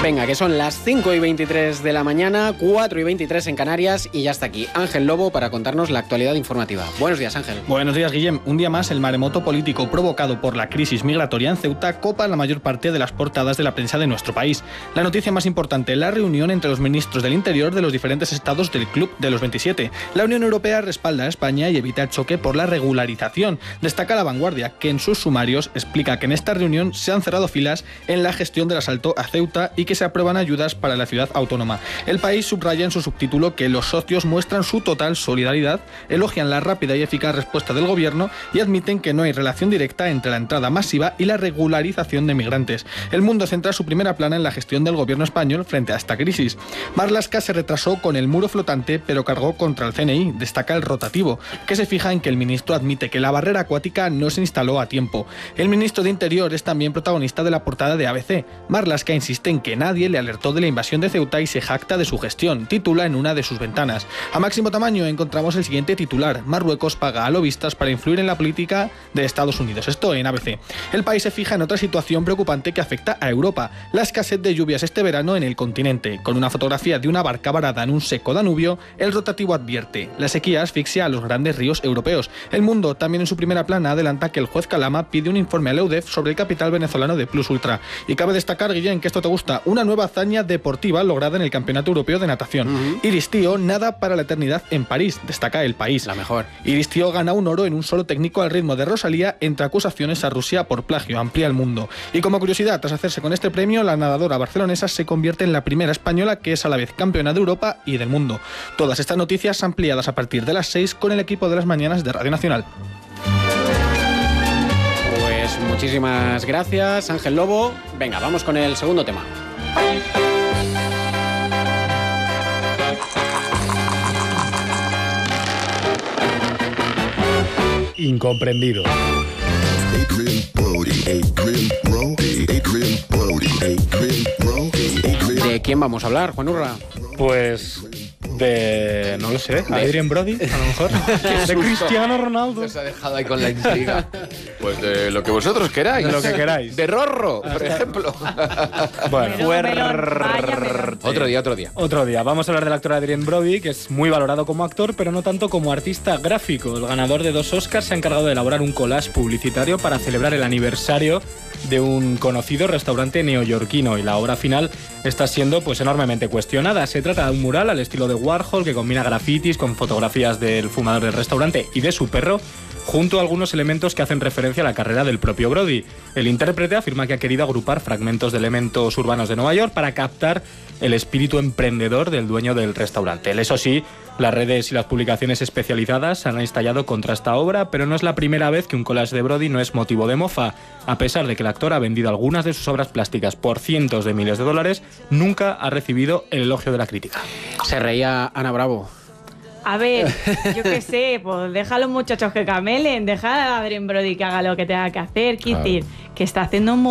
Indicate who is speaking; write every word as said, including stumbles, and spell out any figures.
Speaker 1: Venga, que son las cinco y veintitrés de la mañana, cuatro y veintitrés en Canarias, y ya está aquí Ángel Lobo para contarnos la actualidad informativa. Buenos días, Ángel.
Speaker 2: Buenos días, Guillem. Un día más, el maremoto político provocado por la crisis migratoria en Ceuta copa la mayor parte de las portadas de la prensa de nuestro país. La noticia más importante, la reunión entre los ministros del Interior de los diferentes estados del Club de los veintisiete. La Unión Europea respalda a España y evita el choque por la regularización. Destaca La Vanguardia, que en sus sumarios explica que en esta reunión se han cerrado filas en la gestión del asalto a Ceuta y que se aprueban ayudas para la ciudad autónoma. El País subraya en su subtítulo que los socios muestran su total solidaridad, elogian la rápida y eficaz respuesta del gobierno y admiten que no hay relación directa entre la entrada masiva y la regularización de migrantes. El Mundo centra su primera plana en la gestión del gobierno español frente a esta crisis. Marlaska se retrasó con el muro flotante, pero cargó contra el C N I, destaca el Rotativo, que se fija en que el ministro admite que la barrera acuática no se instaló a tiempo. El ministro de Interior es también protagonista de la portada de A B C. Marlaska insiste en que nadie le alertó de la invasión de Ceuta y se jacta de su gestión, titula en una de sus ventanas. A máximo tamaño encontramos el siguiente titular: Marruecos paga a lobistas para influir en la política de Estados Unidos. Esto en A B C. El País se fija en otra situación preocupante que afecta a Europa: la escasez de lluvias este verano en el continente. Con una fotografía de una barca varada en un seco Danubio, el Rotativo advierte: la sequía asfixia a los grandes ríos europeos. El Mundo, también en su primera plana, adelanta que el juez Calama pide un informe a la U D E F sobre el capital venezolano de Plus Ultra. Y cabe destacar, Guillén, que esto te gusta, una nueva hazaña deportiva lograda en el Campeonato Europeo de Natación. Uh-huh. Iris Tío nada para la eternidad en París, destaca El País.
Speaker 1: La mejor.
Speaker 2: Iris Tío gana un oro en un solo técnico al ritmo de Rosalía entre acusaciones a Rusia por plagio, amplía El Mundo. Y como curiosidad, tras hacerse con este premio, la nadadora barcelonesa se convierte en la primera española que es a la vez campeona de Europa y del mundo. Todas estas noticias ampliadas a partir de las seis con el equipo de las mañanas de Radio Nacional.
Speaker 1: Pues muchísimas gracias, Ángel Lobo. Venga, vamos con el segundo tema.
Speaker 3: Incomprendido.
Speaker 1: ¿De quién vamos a hablar, Juan Urra?
Speaker 3: Pues de... no lo sé, Adrien Brody, a lo mejor. De Cristiano Ronaldo.
Speaker 4: Nos ha dejado ahí con la intriga. Pues de lo que vosotros queráis.
Speaker 3: De lo que queráis.
Speaker 4: De Rorro, por ejemplo.
Speaker 3: Bueno,
Speaker 5: Melón, vaya melón.
Speaker 4: Otro día, otro día.
Speaker 3: Otro día. Vamos a hablar del actor Adrien Brody, que es muy valorado como actor, pero no tanto como artista gráfico. El ganador de dos Oscars se ha encargado de elaborar un collage publicitario para celebrar el aniversario de un conocido restaurante neoyorquino, y la obra final está siendo pues enormemente cuestionada. Se trata de un mural al estilo de Warhol que combina grafitis con fotografías del fumador del restaurante y de su perro, junto a algunos elementos que hacen referencia a la carrera del propio Brody. El intérprete afirma que ha querido agrupar fragmentos de elementos urbanos de Nueva York para captar el espíritu emprendedor del dueño del restaurante. Eso sí, las redes y las publicaciones especializadas han estallado contra esta obra, pero no es la primera vez que un collage de Brody no es motivo de mofa. A pesar de que el actor ha vendido algunas de sus obras plásticas por cientos de miles de dólares, nunca ha recibido el elogio de la crítica.
Speaker 1: Se reía Ana Bravo.
Speaker 5: A ver, yo qué sé, pues deja a los muchachos que camelen, deja a Adrien Brody que haga lo que tenga que hacer, Kitty, que está haciendo un